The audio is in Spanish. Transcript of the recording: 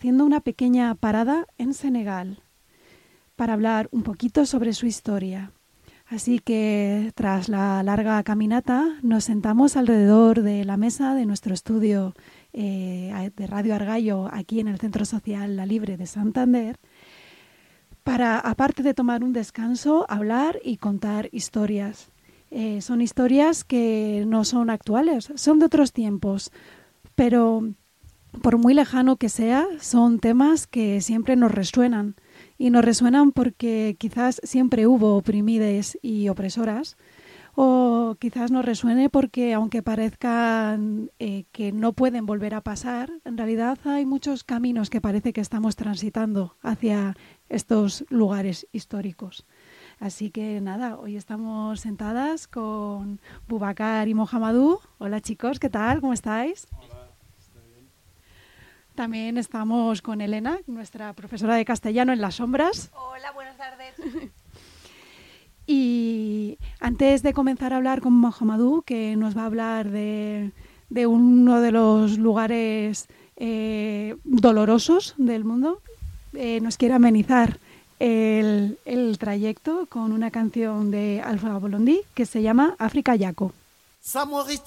haciendo una pequeña parada en Senegal para hablar un poquito sobre su historia. Así que tras la larga caminata nos sentamos alrededor de la mesa de nuestro estudio de Radio Argallo aquí en el Centro Social La Libre de Santander para, aparte de tomar un descanso, hablar y contar historias. Son historias que no son actuales, son de otros tiempos, pero por muy lejano que sea, son temas que siempre nos resuenan. Y nos resuenan porque quizás siempre hubo oprimides y opresoras, o quizás nos resuene porque aunque parezcan que no pueden volver a pasar, en realidad hay muchos caminos que parece que estamos transitando hacia estos lugares históricos. Así que nada, hoy estamos sentadas con Boubacar y Mohamedou. Hola chicos, ¿qué tal? ¿Cómo estáis? Hola, estoy bien. También estamos con Elena, nuestra profesora de castellano en las sombras. Hola, buenas tardes. Y antes de comenzar a hablar con Mohamedou, que nos va a hablar de uno de los lugares dolorosos del mundo, nos quiere amenizar el trayecto con una canción de Alpha Blondy que se llama Africa Jaco.